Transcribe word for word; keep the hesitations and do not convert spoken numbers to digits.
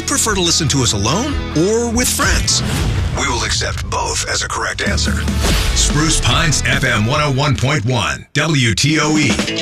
prefer to listen to us alone or with friends? We will accept both as a correct answer. Spruce Pines F M one oh one point one, W T O E.